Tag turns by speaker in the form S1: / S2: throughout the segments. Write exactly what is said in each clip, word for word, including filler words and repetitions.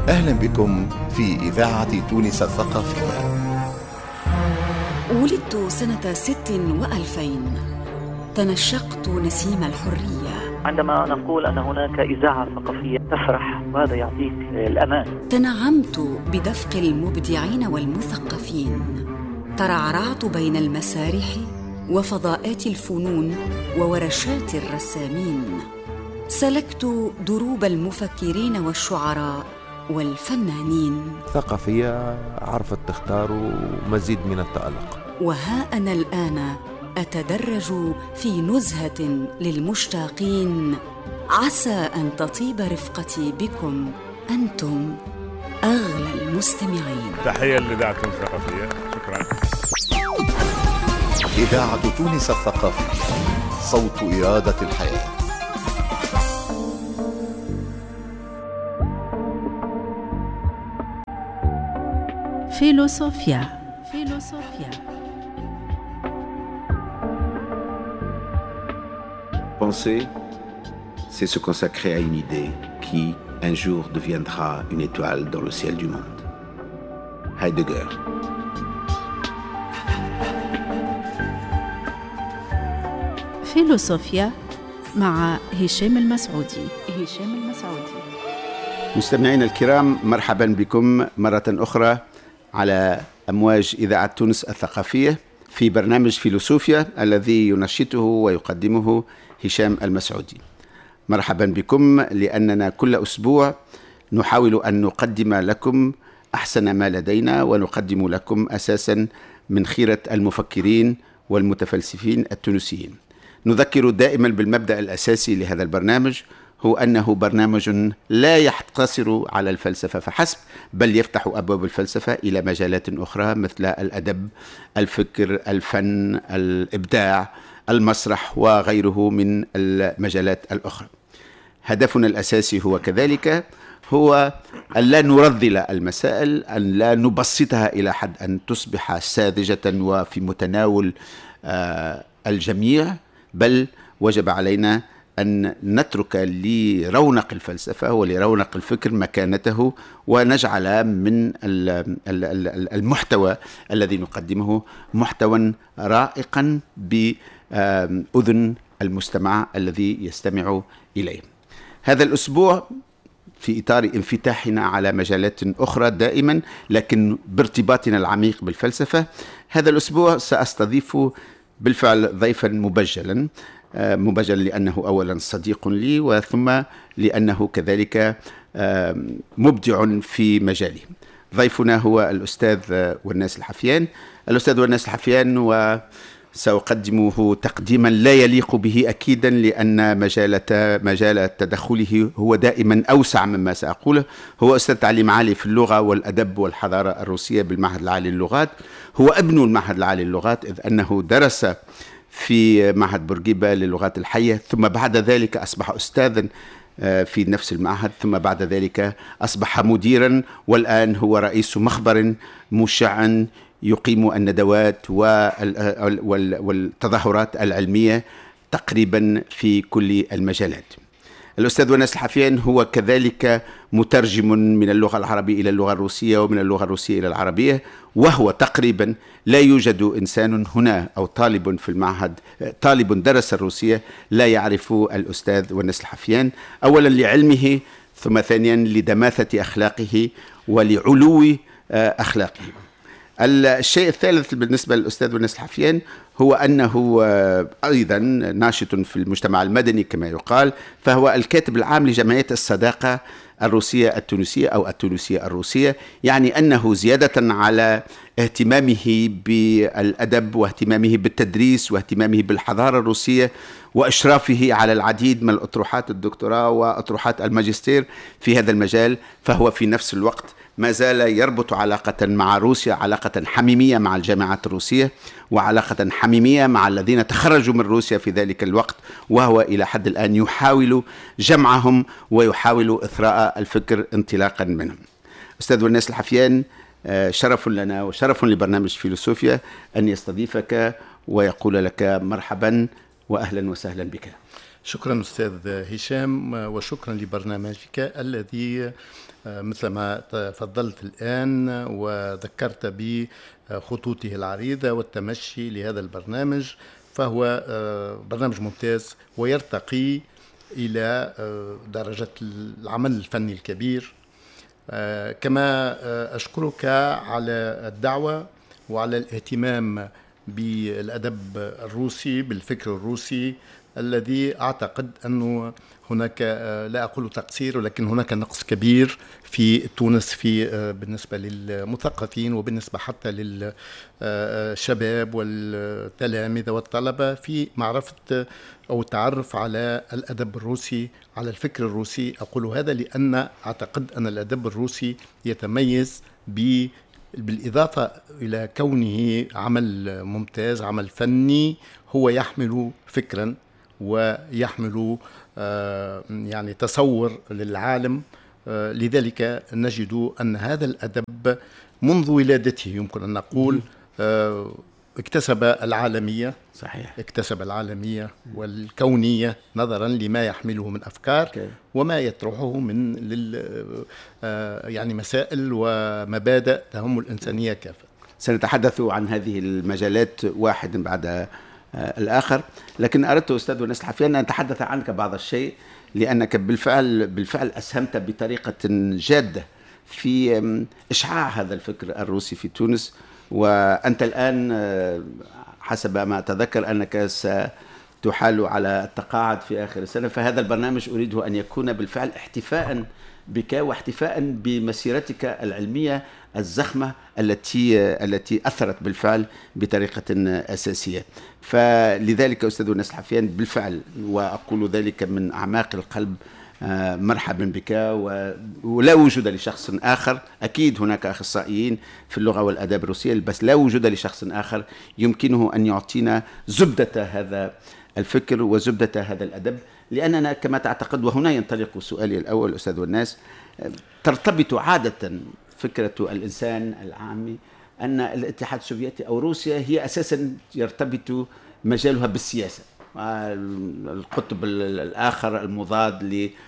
S1: أهلا بكم في إذاعة تونس الثقافية.
S2: ولدت سنة ست وألفين، تنشقت نسيم الحرية.
S3: عندما نقول أن هناك إذاعة ثقافية تفرح، وهذا يعطيك الأمان.
S2: تنعمت بدفق المبدعين والمثقفين، ترعرعت بين المسارح وفضاءات الفنون وورشات الرسامين، سلكت دروب المفكرين والشعراء والفنانين.
S4: ثقافية عرفت تختار مزيد من التألق.
S2: وها أنا الآن أتدرج في نزهة للمشتاقين، عسى أن تطيب رفقتي بكم أنتم أغلى المستمعين.
S5: تحية لإذاعة تونس الثقافية. شكرا.
S1: إذاعة تونس الثقافية، صوت إرادة الحياة.
S6: Philosophia. Philosophia.
S7: Penser, c'est se consacrer à une idée qui, un jour, deviendra une étoile dans le ciel du monde. Heidegger.
S6: فيلوسوفيا مع هشام المسعودي. هشام المسعودي.
S7: مستمعينا الكرام، مرحبا بكم مرة أخرى على أمواج إذاعة تونس الثقافية في برنامج فيلوسوفيا الذي ينشطه ويقدمه هشام المسعودي. مرحبا بكم، لأننا كل أسبوع نحاول أن نقدم لكم أحسن ما لدينا، ونقدم لكم أساسا من خيرة المفكرين والمتفلسفين التونسيين. نذكر دائما بالمبدأ الأساسي لهذا البرنامج، هو أنه برنامج لا يقتصر على الفلسفة فحسب، بل يفتح أبواب الفلسفة إلى مجالات أخرى مثل الأدب، الفكر، الفن، الإبداع، المسرح وغيره من المجالات الأخرى. هدفنا الأساسي هو كذلك هو أن لا نرذل المسائل، أن لا نبسطها إلى حد أن تصبح ساذجة وفي متناول الجميع، بل وجب علينا أن نترك لرونق الفلسفة ولرونق الفكر مكانته، ونجعل من المحتوى الذي نقدمه محتوى رائقا بأذن المستمع الذي يستمع إليه. هذا الأسبوع في إطار انفتاحنا على مجالات أخرى دائما، لكن بارتباطنا العميق بالفلسفة، هذا الأسبوع سأستضيف بالفعل ضيفا مبجلا. مبجل لأنه أولا صديق لي، وثم لأنه كذلك مبدع في مجاله. ضيفنا هو الأستاذ وناس الحفيان. الأستاذ وناس الحفيان، وسأقدمه تقديما لا يليق به أكيدا، لأن مجال مجال تدخله هو دائما أوسع مما سأقوله. هو أستاذ تعليم عالي في اللغة والأدب والحضارة الروسية بالمعهد العالي للغات. هو ابن المعهد العالي للغات، إذ أنه درس في معهد بورقيبة للغات الحية، ثم بعد ذلك أصبح أستاذا في نفس المعهد، ثم بعد ذلك أصبح مديرا، والآن هو رئيس مخبر مشع يقيم الندوات والتظاهرات العلمية تقريبا في كل المجالات. الأستاذ وناس الحفيان هو كذلك مترجم من اللغة العربية إلى اللغة الروسية، ومن اللغة الروسية إلى العربية، وهو تقريبا لا يوجد إنسان هنا أو طالب في المعهد، طالب درس الروسية لا يعرف الأستاذ وناس الحفيان، أولا لعلمه، ثم ثانيا لدماثة أخلاقه ولعلو أخلاقه. الشيء الثالث بالنسبة للأستاذ وناس الحفيان هو أنه أيضا ناشط في المجتمع المدني كما يقال، فهو الكاتب العام لجمعية الصداقة الروسية التونسية أو التونسية الروسية، يعني أنه زيادة على اهتمامه بالأدب واهتمامه بالتدريس واهتمامه بالحضارة الروسية وإشرافه على العديد من الأطروحات الدكتوراه وأطروحات الماجستير في هذا المجال، فهو في نفس الوقت ما زال يربط علاقة مع روسيا، علاقة حميمية مع الجامعات الروسية، وعلاقة حميمية مع الذين تخرجوا من روسيا في ذلك الوقت، وهو إلى حد الآن يحاول جمعهم ويحاول إثراء الفكر انطلاقا منهم. أستاذ وناس الحفيان، شرف لنا وشرف لبرنامج فيلوسوفيا أن يستضيفك ويقول لك مرحبا وأهلا وسهلا بك.
S8: شكرا أستاذ هشام، وشكرا لبرنامجك الذي مثل ما تفضلت الآن وذكرت بخطوطه العريضة والتمشي لهذا البرنامج، فهو برنامج ممتاز ويرتقي إلى درجة العمل الفني الكبير. كما أشكرك على الدعوة وعلى الاهتمام بالأدب الروسي، بالفكر الروسي الذي أعتقد أنه هناك، لا أقول تقصير، ولكن هناك نقص كبير في تونس في بالنسبة للمثقفين وبالنسبة حتى للشباب والتلاميذ والطلبة في معرفة أو التعرف على الأدب الروسي، على الفكر الروسي. أقول هذا لأن أعتقد أن الأدب الروسي يتميز ب بالإضافة إلى كونه عمل ممتاز، عمل فني، هو يحمل فكرا ويحمل يعني تصور للعالم. لذلك نجد أن هذا الأدب منذ ولادته يمكن أن نقول اكتسب العالمية.
S7: صحيح.
S8: اكتسب العالمية والكونية نظرا لما يحمله من أفكار okay. وما يطرحه من لل يعني مسائل ومبادئ تهم الإنسانية كافة.
S7: سنتحدث عن هذه المجالات واحد بعد الآخر، لكن أردت أستاذ وناس الحفيان أن نتحدث عنك بعض الشيء، لأنك بالفعل بالفعل أسهمت بطريقة جادة في إشعاع هذا الفكر الروسي في تونس. وأنت الآن حسب ما أتذكر أنك ستحال على التقاعد في آخر السنة، فهذا البرنامج أريده أن يكون بالفعل احتفاء بك واحتفاء بمسيرتك العلمية الزخمة التي التي أثرت بالفعل بطريقة أساسية. فلذلك أستاذ وناس الحفيان بالفعل، وأقول ذلك من أعماق القلب، مرحبا بك. ولا وجود لشخص آخر، أكيد هناك أخصائيين في اللغة والأداب الروسية، بس لا وجود لشخص آخر يمكنه أن يعطينا زبدة هذا الفكر وزبدة هذا الأدب. لأننا كما تعتقد، وهنا ينطلق سؤالي الأول أستاذ والناس، ترتبط عادة فكرة الإنسان العامي أن الاتحاد السوفيتي أو روسيا هي أساسا يرتبط مجالها بالسياسة، القطب الآخر المضاد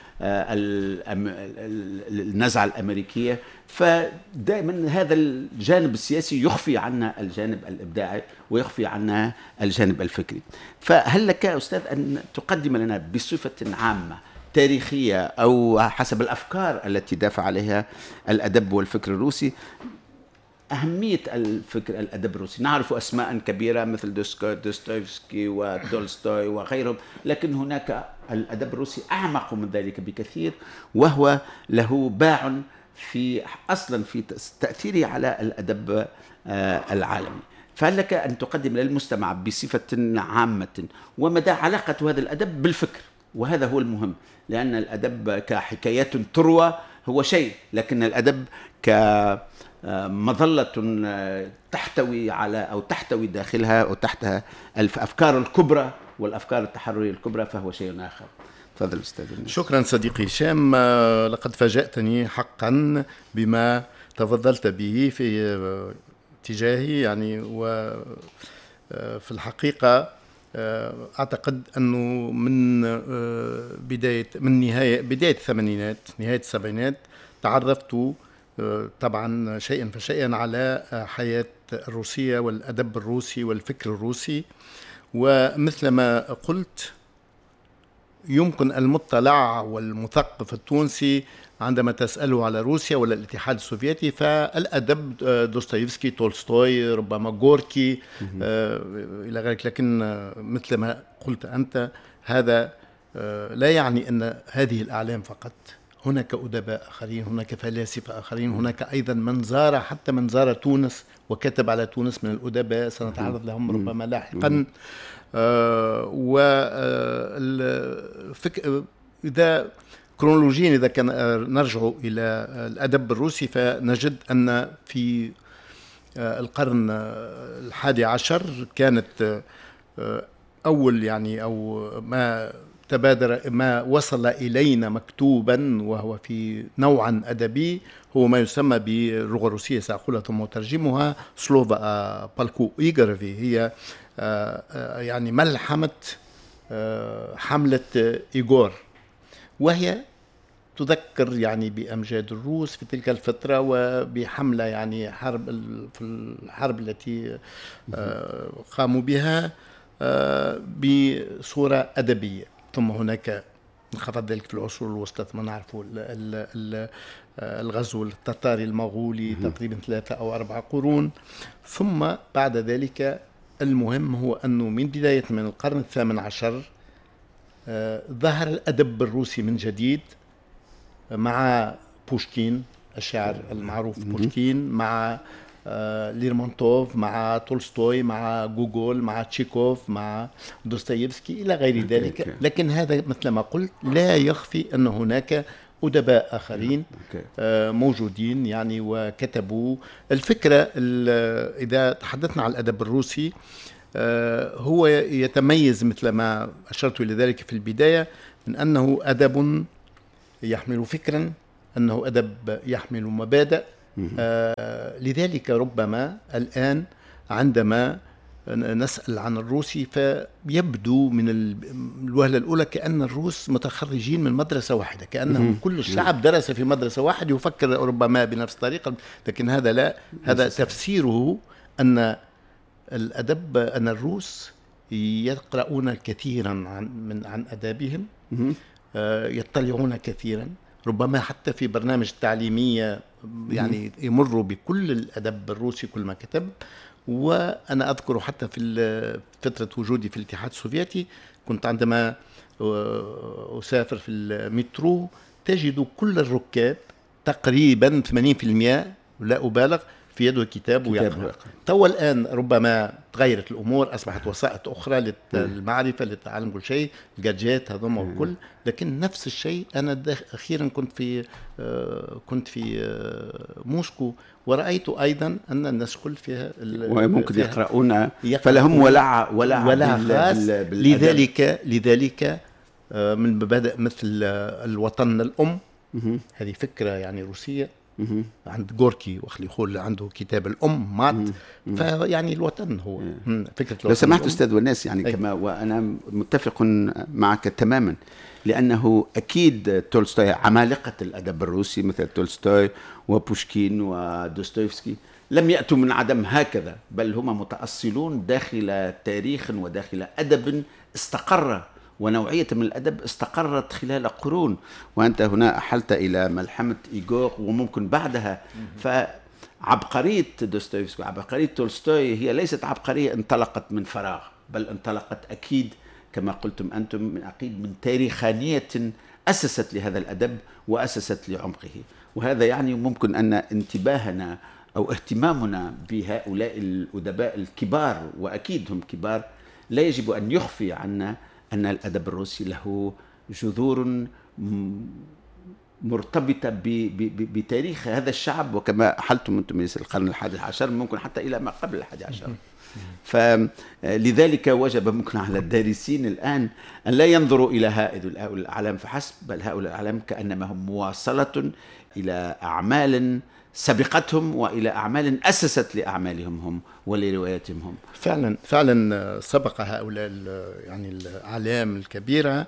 S7: للنزعة الأمريكية، فدائما هذا الجانب السياسي يخفي عنا الجانب الإبداعي ويخفي عنا الجانب الفكري. فهل لك أستاذ أن تقدم لنا بصفة عامة تاريخية أو حسب الأفكار التي دافع عليها الأدب والفكر الروسي أهمية الفكر الأدب الروسي؟ نعرف أسماء كبيرة مثل دوستويفسكي وتولستوي وغيرهم، لكن هناك الأدب الروسي أعمق من ذلك بكثير، وهو له باع في أصلا في تأثيره على الأدب العالمي. فهل لك أن تقدم للمستمع بصفة عامة ومدى علاقة هذا الأدب بالفكر؟ وهذا هو المهم، لأن الأدب كحكايات تروى هو شيء، لكن الأدب كمظلة تحتوي على أو تحتوي داخلها أو تحتها الأفكار الكبرى والأفكار التحررية الكبرى فهو شيء آخر. تفضل أستاذ.
S8: شكرا صديقي هشام، لقد فاجأتني حقا بما تفضلت به في اتجاهي، يعني وفي الحقيقة أعتقد أنه من بداية من نهاية بداية الثمانينات نهاية السبعينات تعرفت طبعا شيئا فشيئا على حياة الروسية والأدب الروسي والفكر الروسي. ومثل ما قلت، يمكن المطلع والمثقف التونسي عندما تسأله على روسيا ولا الاتحاد السوفيتي فالأدب دوستويفسكي، تولستوي، ربما غوركي آه إلى غيرك. لكن مثل ما قلت أنت، هذا آه لا يعني أن هذه الأعلام فقط، هناك أدباء آخرين، هناك فلاسفة آخرين، هناك أيضا من زار حتى من زار تونس وكتب على تونس من الأدباء، سنتعرض لهم ربما لاحقا. آه والفك... إذا كرونولوجيا إذا كان نرجع إلى الأدب الروسي فنجد أن في القرن الحادي عشر كانت أول يعني أو ما تبادر ما وصل إلينا مكتوبا وهو في نوع أدبي هو ما يسمى باللغة الروسية، سأقولها ثم أترجمها، سلوفا بالكو إيغرفي، هي يعني ملحمة حملة إيغور، وهي تذكر يعني بأمجاد الروس في تلك الفترة وبحملة يعني حرب في الحرب التي قاموا بها بصورة أدبية. ثم هناك انخفض ذلك في العصور الوسطى، ثم نعرف الغزو التتاري المغولي تقريبا ثلاثة أو أربعة قرون. ثم بعد ذلك المهم هو أنه من بداية من القرن الثامن عشر ظهر الأدب الروسي من جديد مع بوشكين الشاعر المعروف بوشكين، مع ليرمونتوف، مع تولستوي، مع جوجول، مع تشيكوف، مع دوستويفسكي إلى غير ذلك. لكن هذا مثل ما قلت لا يخفي أن هناك أدباء آخرين موجودين يعني وكتبوا. الفكرة إذا تحدثنا عن الأدب الروسي هو يتميز مثل ما أشرت إلى ذلك في البداية من أنه أدب يحمل فكرا، أنه أدب يحمل مبادئ. آه لذلك ربما الآن عندما نسأل عن الروسي فيبدو من الوهلة الأولى كأن الروس متخرجين من مدرسة واحدة، كأنهم كل الشعب درس في مدرسة واحدة يفكر ربما بنفس الطريقة، لكن هذا لا. هذا تفسيره أن الأدب أن الروس يقرؤون كثيرا عن من عن أدابهم، آه يطلعون كثيرا، ربما حتى في برنامج تعليمية يعني يمروا بكل الأدب الروسي كل ما كتب. وأنا أذكر حتى في فترة وجودي في الاتحاد السوفيتي كنت عندما أسافر في المترو تجد كل الركاب تقريبا ثمانين بالمئة لا أبالغ في يده كتاب ويقرأ. تو الآن ربما تغيرت الأمور، أصبحت وسائط أخرى للمعرفة للتعلم كل شيء، الجادجات هذوما والكل، لكن نفس الشيء. أنا أخيرا كنت في كنت في موسكو ورأيت أيضا أن الناس كل فيها
S7: وممكن يقرؤون، فلهم ولع ولع,
S8: ولع خاص. لذلك لذلك من مبادئ مثل الوطن الأم، هذه فكرة يعني روسية عند غوركي، وخلي يقول عنده كتاب الأم مات، فيعني الوطن هو فكرة الوطن.
S7: لو سمحت أستاذ والناس يعني أي. كما وأنا متفق معك تماما، لأنه أكيد تولستوي عمالقة الأدب الروسي مثل تولستوي وبوشكين ودوستويفسكي لم يأتوا من عدم هكذا، بل هم متأصلون داخل تاريخ وداخل أدب استقر، ونوعية من الأدب استقرت خلال قرون. وأنت هنا أحلت إلى ملحمة إيغور وممكن بعدها. فعبقرية دوستويفسكي وعبقرية تولستوي هي ليست عبقرية انطلقت من فراغ، بل انطلقت أكيد كما قلتم أنتم من أكيد من تاريخانية أسست لهذا الأدب وأسست لعمقه. وهذا يعني ممكن أن انتباهنا أو اهتمامنا بهؤلاء الأدباء الكبار، وأكيد هم كبار، لا يجب أن يخفي عنا أن الأدب الروسي له جذور مرتبطة بتاريخ هذا الشعب، وكما حلتم أنتم من القرن الحادي عشر ممكن حتى إلى ما قبل الحادي عشر. فلذلك وجب ممكن على الدارسين الآن أن لا ينظروا إلى هؤلاء الأعلام فحسب، بل هؤلاء الأعلام كأنما هم مواصلة إلى أعمال سبقتهم وإلى أعمال أسست لأعمالهم هم ولرواياتهم هم.
S8: فعلا فعلا سبق هؤلاء يعني الأعلام الكبيرة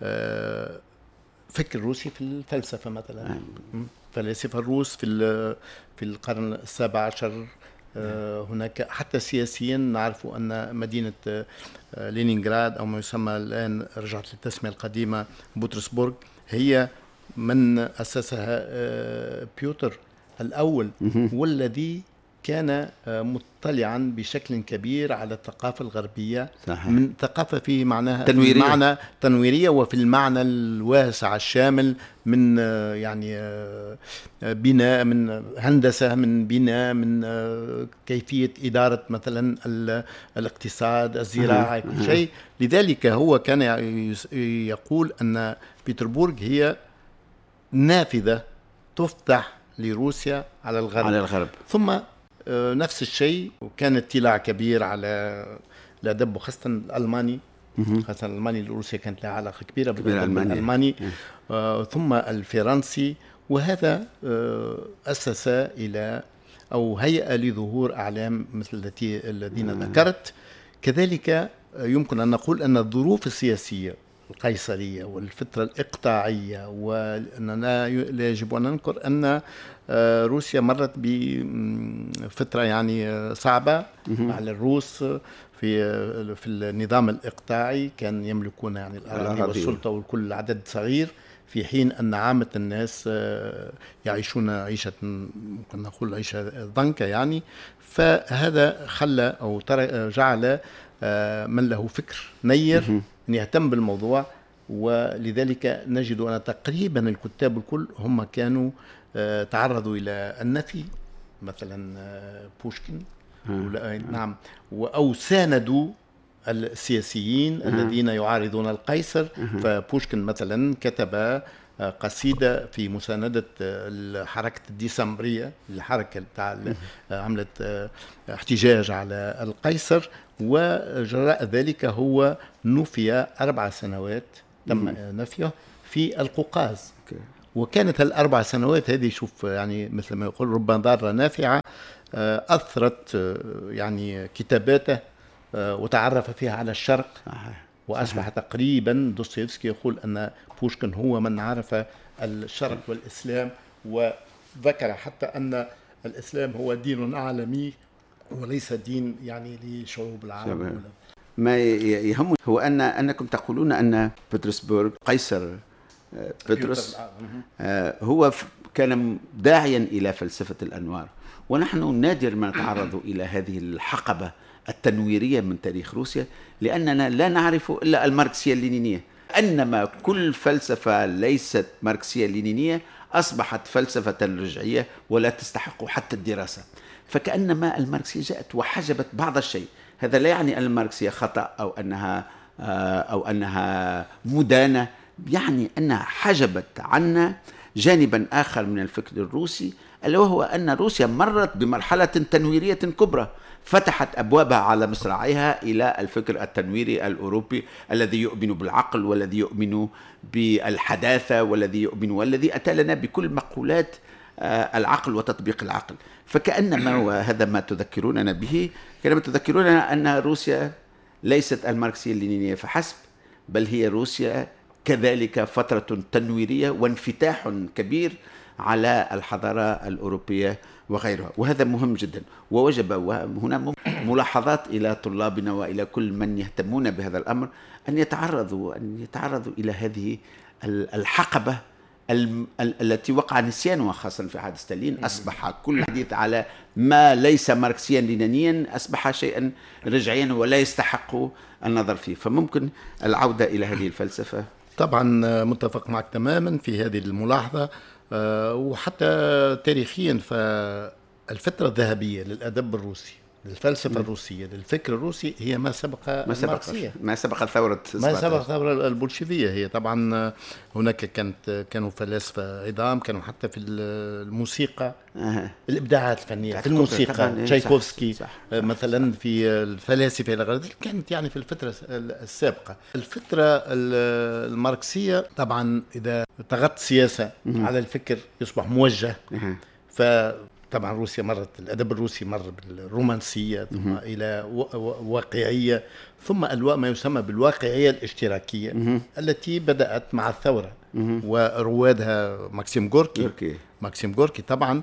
S8: فكر روسي في الفلسفة مثلا، فلاسفة الروس في في القرن السابع عشر. هناك حتى سياسيا نعرف أن مدينة لينينغراد أو ما يسمى الآن رجعت للتسمية القديمة بطرسبورغ هي من أسسها بيوتر الأول، والذي كان مطلعا بشكل كبير على الثقافة الغربية. صحيح. من ثقافة في معناها
S7: تنويرية.
S8: في معنى تنويرية وفي المعنى الواسع الشامل من يعني بناء، من هندسة، من بناء، من كيفية إدارة مثلا الاقتصاد، الزراعة، كل شيء. لذلك هو كان يقول أن بيتربورغ هي نافذة تفتح لروسيا على الغرب.
S7: على الغرب.
S8: ثم نفس الشيء، وكان اطلاع كبير على الأدب وخاصة الألماني، خاصة الألماني لروسيا كانت لها علاقة كبيرة بالأدب الألماني، آه ثم الفرنسي. وهذا آه أسس إلى أو هيئ لظهور أعلام مثل التي الذين ذكرت. كذلك يمكن أن نقول أن الظروف السياسية القيصرية والفترة الإقطاعية، وأننا لا يجب أن ننكر أن روسيا مرت بفترة يعني صعبة على الروس في في النظام الإقطاعي، كان يملكون يعني الأراضي والسلطة والكل عدد صغير، في حين أن عامة الناس يعيشون عيشة ممكن نقول عيشة ضنكة يعني. فهذا خلى أو جعل من له فكر نير أن يهتم بالموضوع، ولذلك نجد أن تقريبا الكتاب الكل هم كانوا تعرضوا إلى النفي، مثلا بوشكين نعم، أو ساندوا السياسيين الذين يعارضون القيصر. فبوشكين مثلا كتب قصيدة في مساندة الحركة الديسمبرية، الحركة بتاع عملت احتجاج على القيصر، وجراء ذلك هو نفي أربع سنوات تم نفيه في القوقاز. وكانت الأربع سنوات هذه شوف يعني مثل ما يقول ربما ضارة نافعة، أثرت يعني كتاباته وتعرف فيها على الشرق، وأصبح تقريبا دوستويفسكي يقول أن بوشكين هو من عرف الشرق والإسلام، وذكر حتى أن الإسلام هو دين عالمي وليس دين يعني لشعوب العالم.
S7: ما يهم هو أن أنكم تقولون أن بطرسبرغ قيصر بطرس هو كان داعيا إلى فلسفة الأنوار، ونحن نادر ما نتعرض إلى هذه الحقبة التنويرية من تاريخ روسيا، لأننا لا نعرف إلا الماركسية اللينينية. أنما كل فلسفة ليست ماركسية لينينية أصبحت فلسفة رجعية ولا تستحق حتى الدراسة. فكأنما الماركسية جاءت وحجبت بعض الشيء. هذا لا يعني أن الماركسية خطأ أو أنها أو أنها مدانة، يعني أنها حجبت عنا جانبا آخر من الفكر الروسي، ألا وهو أن روسيا مرت بمرحلة تنويرية كبرى فتحت أبوابها على مصراعيها إلى الفكر التنويري الأوروبي الذي يؤمن بالعقل والذي يؤمن بالحداثة والذي يؤمن والذي أتى لنا بكل مقولات العقل وتطبيق العقل. فكأنما وهذا ما تذكروننا به، كما تذكروننا أن روسيا ليست الماركسية اللينينية فحسب، بل هي روسيا كذلك فترة تنويرية وانفتاح كبير على الحضارة الأوروبية وغيرها، وهذا مهم جدا. ووجب وهنا ملاحظات إلى طلابنا وإلى كل من يهتمون بهذا الأمر أن يتعرضوا أن يتعرضوا إلى هذه الحقبة التي وقع نسيانها خاصة في عهد ستالين. أصبح كل حديث على ما ليس ماركسيا لينينيا أصبح شيئا رجعيا ولا يستحق النظر فيه. فممكن العودة إلى هذه الفلسفة.
S8: طبعا متفق معك تماما في هذه الملاحظة، وحتى تاريخيا فالفترة الذهبية للأدب الروسي، للفلسفة الروسية، للفكر الروسي، هي ما سبق
S7: ما سبق ما سبق الثورة
S8: ما سبق الثورة البولشيفية. هي طبعا هناك كانت كانوا فلاسفة عظام، كانوا حتى في الموسيقى آه. الإبداعات الفنية في الموسيقى، تشايكوفسكي مثلا، في الفلاسفة إلى غير ذلك، كانت يعني في الفترة السابقة. الفترة الماركسية طبعا إذا طغت السياسة على الفكر يصبح موجه. آه. ف طبعا روسيا مرت، الأدب الروسي مر بالرومانسية ثم م- إلى واقعية، ثم الواء ما يسمى بالواقعية الاشتراكية م- التي بدأت مع الثورة م- وروادها ماكسيم غوركي أوكي. ماكسيم غوركي طبعا،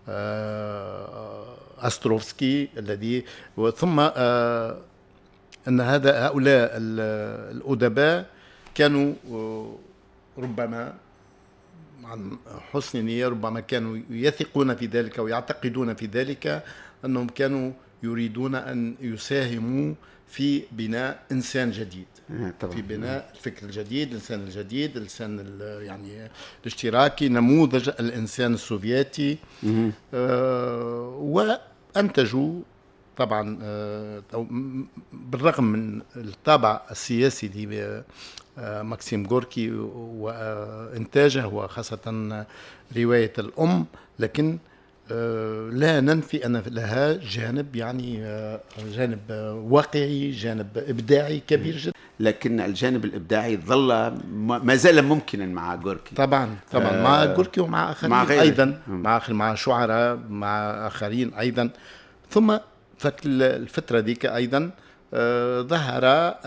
S8: أستروفسكي الذي، ثم أن هذا هؤلاء الأدباء كانوا ربما عن حسن نية، ربما كانوا يثقون في ذلك ويعتقدون في ذلك أنهم كانوا يريدون أن يساهموا في بناء إنسان جديد، في بناء الفكر الجديد، الإنسان الجديد، الإنسان يعني الاشتراكي، نموذج الإنسان السوفيتي. آه وأنتجوا طبعا آه بالرغم من الطابع السياسي ماكسيم غوركي وإنتاجه وخاصة رواية الأم، لكن لا ننفي أن لها جانب يعني جانب واقعي، جانب إبداعي كبير جدا.
S7: لكن الجانب الإبداعي ظل ما زال ممكنا مع غوركي.
S8: طبعا طبعا آه مع غوركي ومع آخرين مع أيضا مع مع شعراء مع آخرين أيضا. ثم الفترة ذيك أيضا ظهر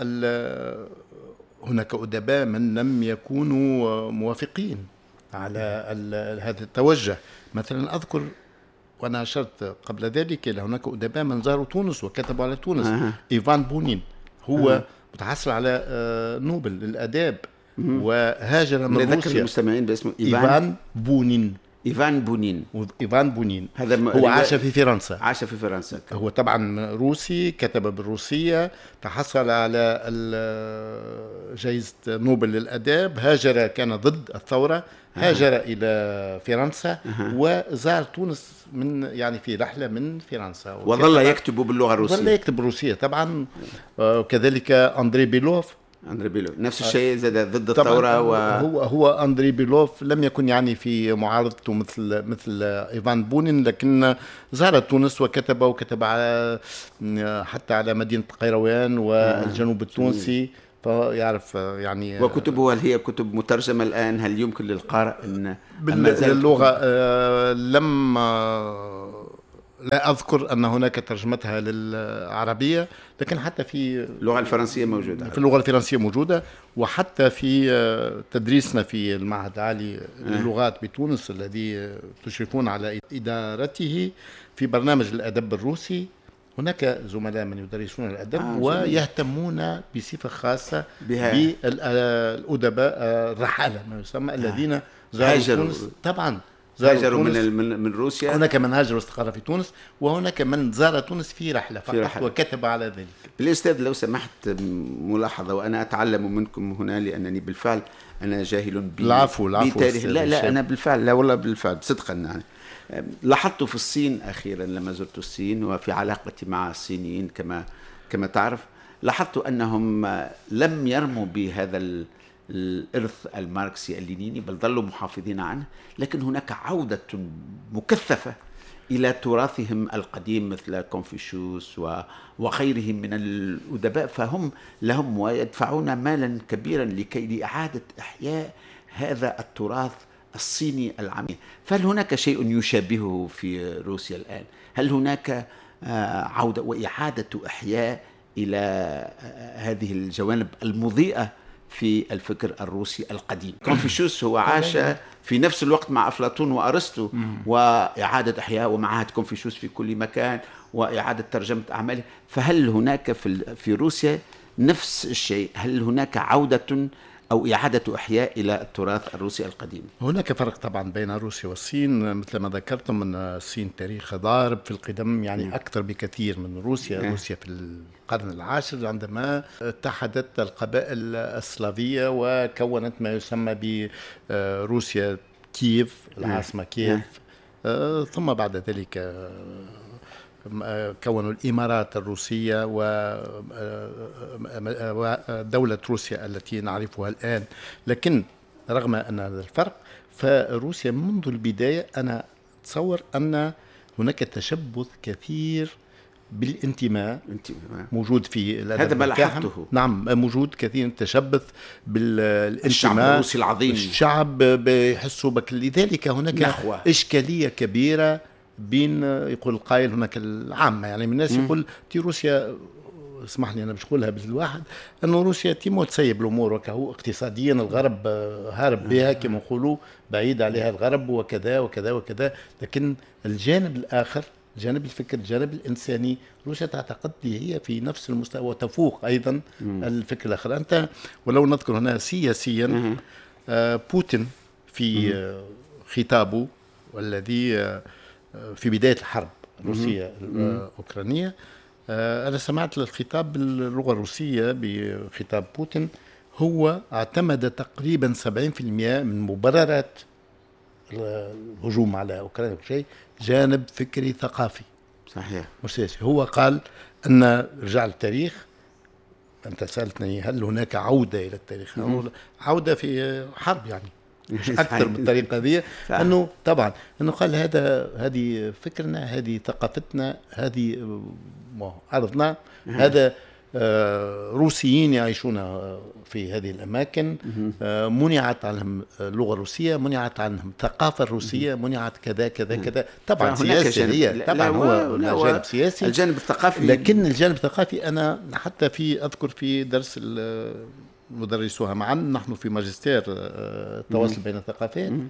S8: هناك أدباء من لم يكونوا موافقين على هذا التوجه. مثلا أذكر وأنا أشرت قبل ذلك إلى هناك أدباء من زاروا تونس وكتبوا على تونس. آه. إيفان بونين هو آه. متحصل على نوبل للآداب وهاجر من روسيا.
S7: المستمعين باسمه
S8: إيفان, إيفان بونين.
S7: إيفان بونين
S8: إيفان بونين
S7: هذا م...
S8: هو عاش في فرنسا.
S7: عاش في فرنسا.
S8: هو طبعا روسي، كتب بالروسية، تحصل على جائزة نوبل للآداب، هاجر، كان ضد الثورة، هاجر أه. إلى فرنسا أه. وزار تونس من يعني في رحلة من فرنسا،
S7: وظل يكتب باللغة الروسية.
S8: ظل يكتب بالروسية طبعا. وكذلك أندري بيلوف.
S7: أندري بيلوف نفس الشيء، زاد ضد الثورة. و...
S8: هو هو أندري بيلوف لم يكن يعني في معارضته مثل مثل إيفان بونين، لكن زار تونس وكتب وكتب على حتى على مدينة القيروان والجنوب التونسي، فيعرف يعني.
S7: وكتبه هل هي كتب مترجمة الآن؟ هل يمكن للقارئ أن
S8: باللغة آه لم آه لا أذكر أن هناك ترجمتها للعربية، لكن حتى في
S7: اللغة الفرنسية موجودة.
S8: في اللغة الفرنسية موجودة، وحتى في تدريسنا في المعهد العالي للغات بتونس الذي تشرفون على إدارته في برنامج الأدب الروسي، هناك زملاء من يدرسون الأدب آه ويهتمون بصفة خاصة بالأدباء الرحالة ما يسمى آه. الذين زاروا تونس. طبعا
S7: هاجروا من من روسيا.
S8: هناك من هاجر واستقر في تونس، وهناك من زار تونس في رحلة فقط في رحلة. وكتب على ذلك.
S7: بالأستاذ لو سمحت ملاحظة، وأنا أتعلم منكم هنا لأنني بالفعل أنا جاهل ب
S8: العفو العفو
S7: بتاريخ. لا لا أنا بالفعل، لا والله بالفعل صدقا يعني. لاحظت في الصين أخيرا لما زرت الصين وفي علاقتي مع الصينيين كما كما تعرف، لاحظت أنهم لم يرموا بهذا ال الإرث الماركسي اللينيني، بل ظلوا محافظين عنه، لكن هناك عودة مكثفة إلى تراثهم القديم مثل كونفوشيوس وغيرهم من الأدباء، فهم لهم ويدفعون مالا كبيرا لكي لإعادة إحياء هذا التراث الصيني العميق. فهل هناك شيء يشابهه في روسيا الآن؟ هل هناك عودة وإعادة إحياء إلى هذه الجوانب المضيئة في الفكر الروسي القديم؟ كونفوشيوس هو عاش في نفس الوقت مع أفلاطون وأرسطو، وإعادة إحياء ومعهد كونفوشيوس في كل مكان وإعادة ترجمة أعماله. فهل هناك في في روسيا نفس الشيء؟ هل هناك عودة أو إعادة إحياء إلى التراث الروسي القديم؟
S8: هناك فرق طبعا بين روسيا والصين، مثل ما ذكرتم أن الصين تاريخ ضارب في القدم، يعني م. أكثر بكثير من روسيا. م. روسيا في القرن العاشر عندما اتحدت القبائل السلافية وكونت ما يسمى بروسيا كييف، العاصمة كييف. م. ثم بعد ذلك كونوا الإمارات الروسية ودولة روسيا التي نعرفها الآن. لكن رغم أن هذا الفرق، فروسيا منذ البداية أنا أتصور أن هناك تشبث كثير بالانتماء موجود في الأدب.
S7: هذا ما لاحظته.
S8: نعم، موجود كثير تشبث بالانتماء.
S7: الشعب الروسي العظيم،
S8: الشعب بيحسوا بك، لذلك هناك نخوة. إشكالية كبيرة بين يقول القائل هناك العامة، يعني من الناس يقول تي روسيا، اسمح لي أنا مش قولها بالواحد، أنه روسيا تيمو تسيب الأمور وكهو اقتصاديا الغرب هارب بها كما يقولوا، بعيد عليها الغرب وكذا وكذا وكذا. لكن الجانب الآخر، جانب الفكر، الجانب الإنساني، روسيا تعتقد هي في نفس المستوى وتفوق أيضا الفكر الآخر. أنت ولو نذكر هنا سياسيا، آه بوتين في آه خطابه والذي آه في بداية الحرب الروسية الأوكرانية، أنا سمعت الخطاب باللغة الروسية بخطاب بوتين، هو اعتمد تقريبا سبعين بالمئة من مبررات الهجوم على أوكرانيا شيء جانب فكري ثقافي.
S7: صحيح،
S8: مش سياسي. هو قال أن رجع التاريخ، أنت سألتني هل هناك عودة إلى التاريخ؟ عودة في حرب يعني مش أكثر بالطريقة هذه. أنه طبعا أنه قال هذا هذه فكرنا، هذه ثقافتنا، هذه أرضنا، هذا روسيين يعيشون في هذه الأماكن، منعت عنهم اللغة الروسية، منعت عنهم الثقافة الروسية، منعت كذا كذا كذا. طبعا سياسي هي طبعا هو الجانب السياسي،
S7: الجانب الثقافي.
S8: لكن الجانب الثقافي أنا حتى في أذكر في درس مدرسوها معا نحن في ماجستير التواصل بين الثقافات،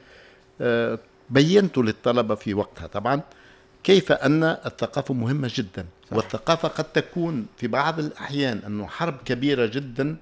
S8: بينت للطلبة في وقتها طبعا كيف أن الثقافة مهمة جدا. صح. والثقافة قد تكون في بعض الأحيان أنه حرب كبيرة جدا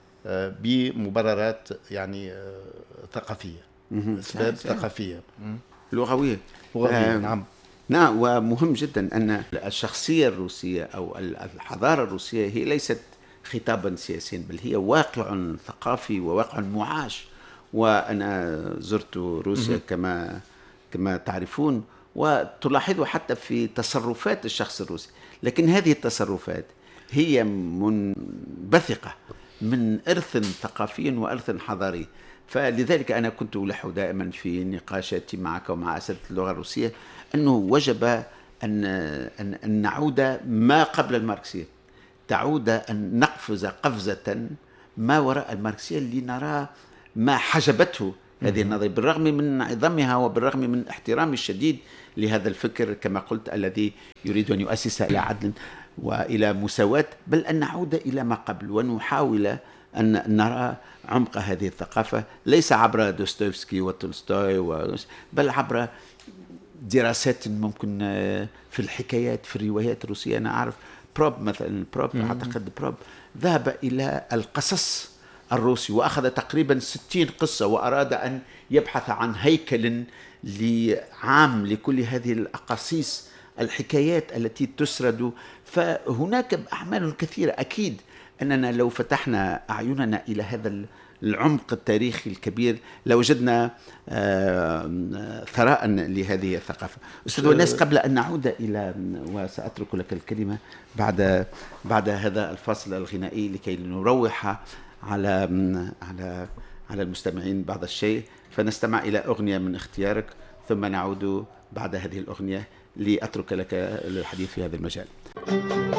S8: بمبررات يعني ثقافية، أسباب ثقافية
S7: لغوية.
S8: لغوية آه نعم.
S7: نعم. ومهم جدا أن الشخصية الروسية أو الحضارة الروسية هي ليست خطابا سياسيا، بل هي واقع ثقافي وواقع معاش. وأنا زرت روسيا كما كما تعرفون، وتلاحظوا حتى في تصرفات الشخص الروسي، لكن هذه التصرفات هي منبثقة من إرث ثقافي وإرث حضاري. فلذلك أنا كنت ألح دائما في نقاشاتي معك ومع أساتذة اللغة الروسية أنه وجب أن أن نعود ما قبل الماركسية، تعود أن نقفز قفزة ما وراء الماركسية لنرى ما حجبته هذه النظرية، بالرغم من عظمها وبالرغم من احترامي الشديد لهذا الفكر كما قلت الذي يريد أن يؤسس إلى عدل وإلى مساواة، بل أن نعود إلى ما قبل ونحاول أن نرى عمق هذه الثقافة ليس عبر دوستويفسكي وتولستوي، بل عبر دراسات ممكن في الحكايات في الروايات الروسية. أنا أعرف بروب مثلا، بروب أعتقد بروب ذهب إلى القصص الروسي وأخذ تقريبا ستين قصة وأراد أن يبحث عن هيكل عام لكل هذه الأقاصيص الحكايات التي تسرد. فهناك أعمال كثيرة. أكيد أننا لو فتحنا أعيننا إلى هذا العمق التاريخي الكبير لوجدنا ثراء لهذه الثقافة. أستاذ وناس، قبل أن نعود إلى وسأترك لك الكلمة بعد بعد هذا الفاصل الغنائي لكي نروح على على على المستمعين بعض الشيء، فنستمع إلى أغنية من اختيارك ثم نعود بعد هذه الأغنية لأترك لك الحديث في هذا المجال.